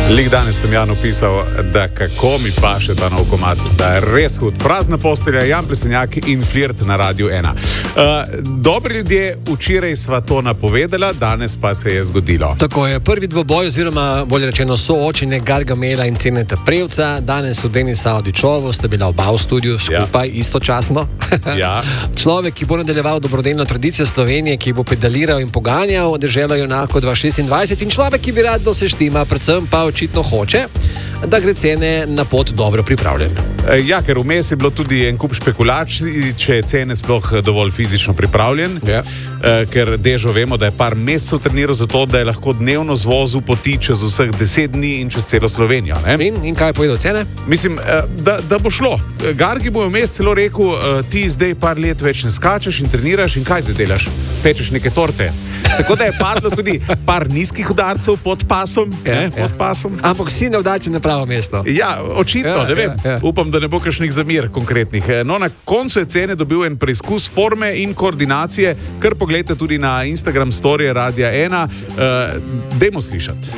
Lik danes sem Jan opisal, da kako mi paše ta nov komad, da je res hud. Prazna postelja, Jan Plesenjak in Flirt na Radiu 1. Dobri ljudje, včeraj sva to napovedala, danes pa se je zgodilo. Tako je, prvi dvoboj oziroma bolje rečeno soočenje Gargamela in Ceneta Prevca. Danes v Denisa Odičovu sta bila oba v studiu skupaj istočasno. Ja. Človek, ki bo nadaljeval dobrodelno tradicijo Slovenije, ki bo pedaliral in poganjal deželo junako 2026 in človek, ki bi rad da se štima, predvsem pa očitno hoče, da gre cene na pot dobro pripravljen. Ja, ker vmes je bilo tudi en kup špekulacij, če je cene sploh dovolj fizično pripravljen. Ja. Ker Dežo vemo, da je par mesecev treniral za to, da je lahko dnevno zvozil poti čez vseh 10 dni in čez celo Slovenijo. Ne? In kaj je povedal cene? Mislim, da bo šlo. Gargi bo vmes celo rekel, ti zdaj par let več ne skačeš in treniraš in kaj zdaj delaš? Pečeš neke torte. Tako da je padlo tudi par nizkih udarcev pod pasom. Pod pasom. Ampak si ne udarci na pravo mesto. Ja, očitno, ne vem. Upam, da ne bo kakšnih zamir konkretnih. No, na koncu je cene dobil en preizkus forme in koordinacije, kar pogledajte tudi na Instagram story Radia 1. Dajmo slišati.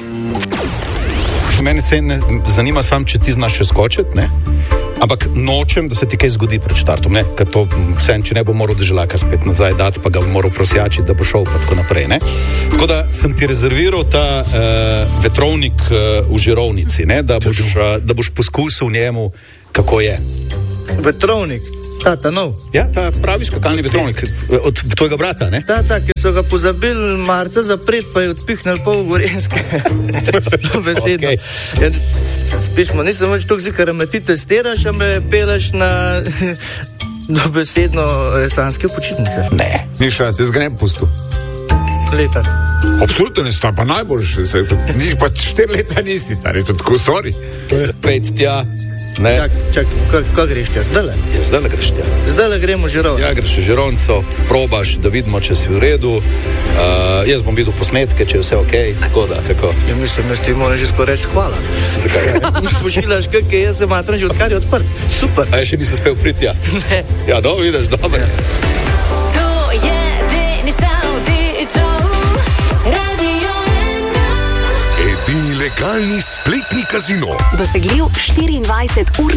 Mene cene zanima sam, če ti znaš še skočiti, ne? Ampak nočem, da se ti kaj zgodi pred štartom, ne? Ker to vsem, če ne bo moral deželaka spet nazaj dati, pa ga bo moral prosjačiti, da bo šel pa tako naprej, ne? Tako da sem ti rezerviral ta vetrovnik v Žirovnici, ne? Da boš poskusil njemu, kako je. Vetrovnik? Ta nov? Ja, ta pravi skakalni vetrovnik od tvojega brata, ne? Ta, ki so ga pozabili marca zapret, pa je odpihnili pol Gorenjske. Besedno. Okay. Pismo, nisem več toliko zikar, me ti testiraš, a me peleš na dobesedno sanske počitnice. Ne, ni šans, jaz ga ne bi pustil. Leta. Absolutno ne, sta pa najboljši. Niš pa 4 leta nisi stari, to tako, sorry. Pejt tja. Ne. Čak, kaj greš tja? Zdajle? Ja, zdajle greš tja. Zdajle gremo v Žirovnico. Ja, greš v Žirovnico, probaš, da vidimo, če si v redu. Jaz bom videl posnetke, če je vse okej. Tako da, kako? Ja, mislim, jaz ti moram že skoraj reči hvala. Zakaj? Pošiljaš kakaj, jaz se matram že odkar je odprt. Super. A je še nisem spel priti tja? Ne. Ja, dobro, vidiš, dobro. To je Denisa Odičov, Radio 1. Edini legalni spletni kazino. Dosegljiv 24 ur